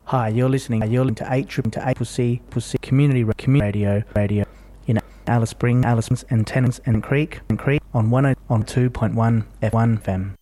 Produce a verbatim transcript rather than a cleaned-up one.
Hi, you're listening. You're listening to eight triple to eight C C Community Community Radio Radio in Alice Springs, Alice Springs and Tennant and Creek and Creek on one on two point one F one F M.